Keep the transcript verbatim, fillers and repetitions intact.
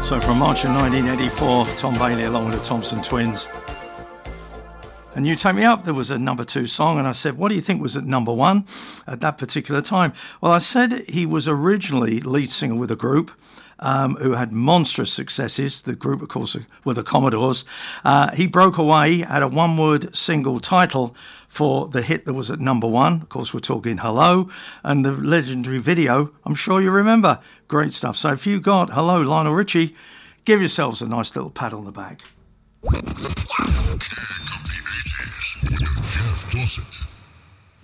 So from March of nineteen eighty-four, Tom Bailey along with the Thompson Twins. And You Take Me Up, there was a number two song, and I said, what do you think was at number one at that particular time? Well, I said he was originally lead singer with a group um, who had monstrous successes. The group, of course, were the Commodores. Uh, he broke away, had a one-word single title for the hit that was at number one. Of course, we're talking Hello, and the legendary video, I'm sure you remember. Great stuff. So if you got Hello, Lionel Richie, give yourselves a nice little pat on the back. Jeff Dossett.